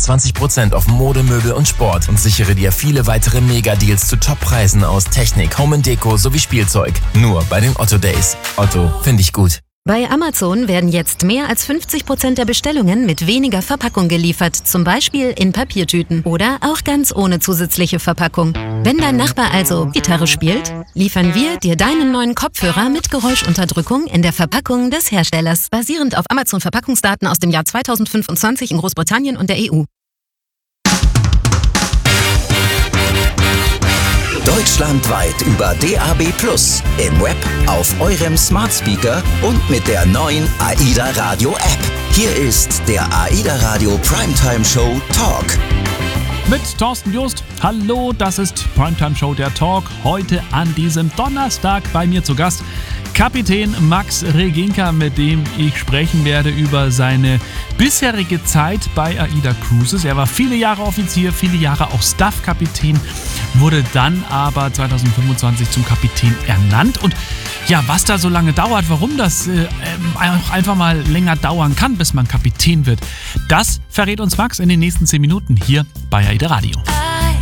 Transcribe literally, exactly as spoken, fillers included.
zwanzig Prozent auf Mode, Möbel und Sport und sichere dir viele weitere Mega-Deals zu Top-Preisen aus Technik, Home and Deko sowie Spielzeug. Nur bei den Otto Days. Otto, finde ich gut. Bei Amazon werden jetzt mehr als fünfzig Prozent der Bestellungen mit weniger Verpackung geliefert, zum Beispiel in Papiertüten oder auch ganz ohne zusätzliche Verpackung. Wenn dein Nachbar also Gitarre spielt, liefern wir dir deinen neuen Kopfhörer mit Geräuschunterdrückung in der Verpackung des Herstellers, basierend auf Amazon-Verpackungsdaten aus dem Jahr zweitausendfünfundzwanzig in Großbritannien und der E U. Deutschlandweit über D A B plus, im Web, auf eurem Smart Speaker und mit der neuen AIDA Radio App. Hier ist der AIDA Radio Primetime Show Talk. Mit Thorsten Just. Hallo, das ist Primetime Show, der Talk. Heute an diesem Donnerstag bei mir zu Gast Kapitän Max Reginka, mit dem ich sprechen werde über seine bisherige Zeit bei AIDA Cruises. Er war viele Jahre Offizier, viele Jahre auch Staff-Kapitän, wurde dann aber zweitausendfünfundzwanzig zum Kapitän ernannt. Und ja, was da so lange dauert, warum das äh, auch einfach mal länger dauern kann, bis man Kapitän wird, das verrät uns Max in den nächsten zehn Minuten hier bei AIDA Radio.